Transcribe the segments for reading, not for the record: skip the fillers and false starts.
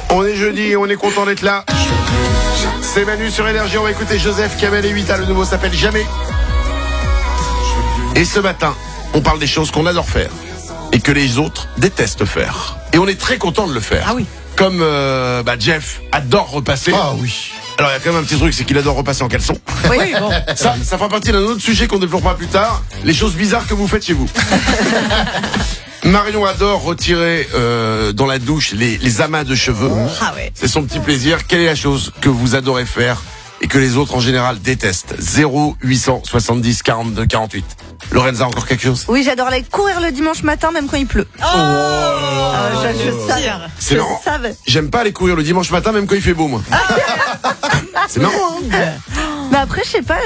On est jeudi, on est content d'être là. C'est Manu sur Énergie, on va écouter Joseph, Kamel et Vita, le nouveau s'appelle Jamais. Et ce matin, on parle des choses qu'on adore faire et que les autres détestent faire. Et on est très content de le faire. Ah oui. Comme Jeff adore repasser. Ah oui. Alors il y a quand même un petit truc, c'est qu'il adore repasser en caleçon. Oui, bon. Ça fera partie d'un autre sujet qu'on développera plus tard. Les choses bizarres que vous faites chez vous. Marion adore retirer dans la douche les amas de cheveux. Ah ouais. C'est son petit plaisir. Quelle est la chose que vous adorez faire et que les autres en général détestent? 0870 42 48. Lorenza, encore quelque chose? Oui, j'adore aller courir le dimanche matin, même quand il pleut. Je savais. C'est Je marrant. savais. J'aime pas aller courir le dimanche matin, même quand il fait beau, moi. C'est marrant, hein? Mais après, je sais pas,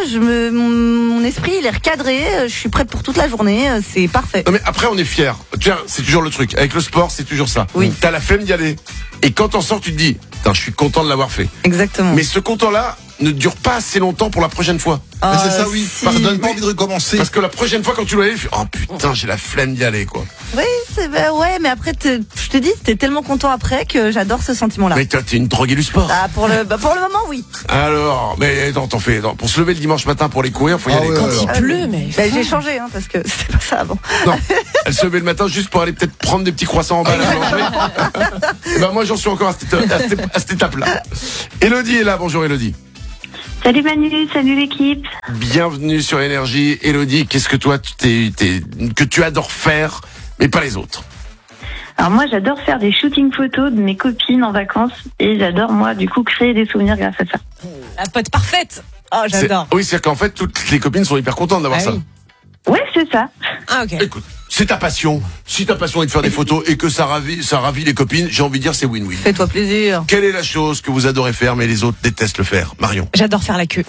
mon esprit, il est recadré, je suis prête pour toute la journée, c'est parfait. Non mais après on est fiers. Tiens, c'est toujours le truc. Avec le sport, c'est toujours ça. Oui. T'as la flemme d'y aller. Et quand t'en sors, tu te dis, putain, je suis content de l'avoir fait. Exactement. Mais ce content-là ne dure pas assez longtemps pour la prochaine fois. Mais c'est ça, oui. si. Pardonne pas envie de recommencer. Parce que la prochaine fois quand tu dois aller, tu fais, oh putain, j'ai la flemme d'y aller, quoi. Oui, ouais, mais après, je te dis, t'es tellement content après que j'adore ce sentiment-là. Mais toi, t'es une droguée du sport. Ah, pour le moment, oui. Alors, mais non, pour se lever le dimanche matin pour aller courir, faut y aller. ouais, Quand alors. Il pleut, mais. J'ai changé, hein, parce que c'était pas ça avant. Non, elle se levait le matin juste pour aller peut-être prendre des petits croissants en bas à la boulangerie. Moi, j'en suis encore à cette étape-là. Élodie est là. Bonjour, Élodie. Salut Manu, salut l'équipe. Bienvenue sur Énergie. Élodie, qu'est-ce que toi, que tu adores faire, mais pas les autres? Alors moi j'adore faire des shootings photos de mes copines en vacances et j'adore moi du coup créer des souvenirs grâce à ça. La pote parfaite. Oh, j'adore. Oui, c'est-à-dire qu'en fait, toutes les copines sont hyper contentes d'avoir Ah ça. oui. Ouais, c'est ça. Ah, ok. Écoute, c'est ta passion. Si ta passion est de faire des photos et que ça ravit les copines, j'ai envie de dire c'est win-win. Fais-toi plaisir. Quelle est la chose que vous adorez faire mais les autres détestent le faire? Marion. J'adore faire la queue.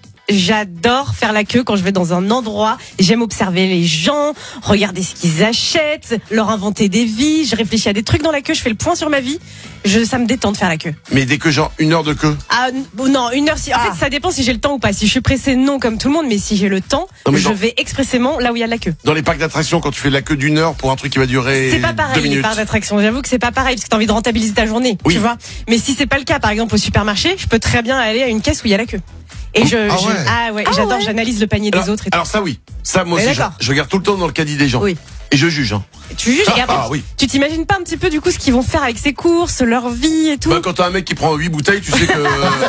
J'adore faire la queue quand je vais dans un endroit. J'aime observer les gens, regarder ce qu'ils achètent, leur inventer des vies. Je réfléchis à des trucs dans la queue, je fais le point sur ma vie. Ça me détend de faire la queue. Mais dès que genre 1 heure de queue. Ah non, 1 heure. En fait, ça dépend si j'ai le temps ou pas. Si je suis pressée, non, comme tout le monde. Mais si j'ai le temps, Non, mais je non. vais expressément là où il y a de la queue. Dans les parcs d'attractions, quand tu fais de la queue d'1 heure pour un truc qui va durer C'est pas 2 pareil les minutes. parcs d'attraction. J'avoue que c'est pas pareil parce que t'as envie de rentabiliser ta journée, Oui. tu vois. Mais si c'est pas le cas, par exemple au supermarché, je peux très bien aller à une caisse où il y a la queue. Et j'adore, ouais. j'analyse le panier des autres. Et tout. Alors ça oui, ça moi Mais aussi d'accord. je regarde tout le temps dans le caddie des gens. Oui. Et je juge. Hein. Tu juges, et après, oui. tu t'imagines pas un petit peu du coup ce qu'ils vont faire avec ses courses, leur vie et tout. Bah, quand t'as un mec qui prend 8 bouteilles, tu sais que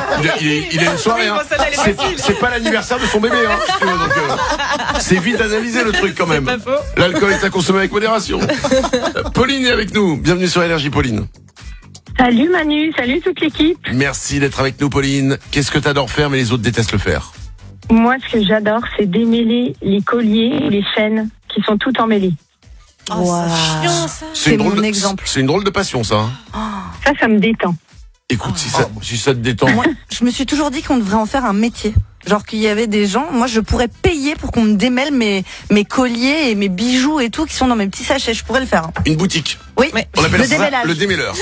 il a une soirée. Oui, Hein. bon, celle-là, elle est facile. C'est pas l'anniversaire de son bébé. Hein, si tu veux, donc, c'est vite analysé le truc quand même. pas faux. L'alcool est à consommer avec modération. Pauline est avec nous. Bienvenue sur Énergie, Pauline. Salut Manu, salut toute l'équipe. Merci d'être avec nous, Pauline. Qu'est-ce que t'adores faire mais les autres détestent le faire? Moi ce que j'adore c'est démêler les colliers et les chaînes qui sont toutes emmêlées. Oh, Wow. c'est chiant ça. C'est mon exemple. C'est une drôle de passion ça. Hein. Ça me détend. Écoute, si ça te détend. Moi, je me suis toujours dit qu'on devrait en faire un métier. Genre qu'il y avait des gens, moi je pourrais payer pour qu'on me démêle mes colliers et mes bijoux et tout qui sont dans mes petits sachets, je pourrais le faire. Hein. Une boutique. Oui, Ouais. On appelle le ça démêlage. le démêleur.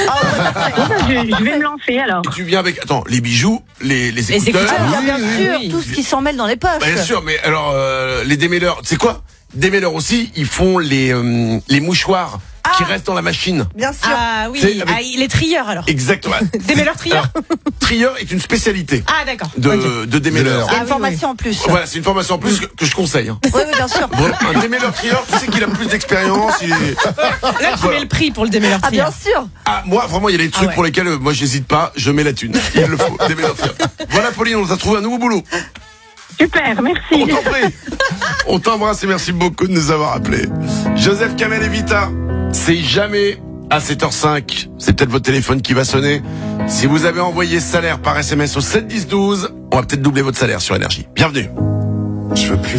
Je vais me lancer alors. Tu viens avec les bijoux, les écouteurs. écouteurs. Ah, bien sûr, oui. tout ce qui s'en mêle dans les poches. Bien sûr, mais alors les démêleurs, tu sais quoi? Démêleurs aussi, ils font les mouchoirs qui restent dans la machine. Bien sûr. Ah oui, C'est avec- il est trieur alors. Exactement. Démêleur trieur. Alors, trieur est une spécialité Ah d'accord. de démêleur. Il y a Ah une oui, formation en plus. Voilà, c'est une formation en plus que je conseille. Hein. Oui, bien sûr. Vraiment, un démêleur trieur, tu sais qu'il a plus d'expérience. Là tu mets le prix pour le démêleur Ah, trieur. bien sûr. Ah, moi, vraiment, il y a des trucs ouais. pour lesquels moi j'hésite pas, je mets la thune. Il le faut, démêleur trieur. Voilà, Pauline, on t'a trouvé un nouveau boulot. Super, On merci. t'en prie. On t'embrasse et merci beaucoup de nous avoir appelés. Joseph, Kamel et Vita, c'est jamais à 7h05. C'est peut-être votre téléphone qui va sonner. Si vous avez envoyé salaire par SMS au 7 10 12, on va peut-être doubler votre salaire sur Énergie. Bienvenue. Je veux plus